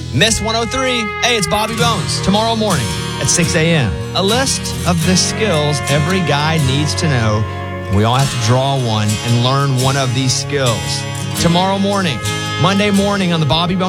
Miss 103. Hey, it's Bobby Bones. Tomorrow morning at 6 a.m. A list of the skills every guy needs to know. We all have to draw one and learn one of these skills. Tomorrow morning, Monday morning on the Bobby Bones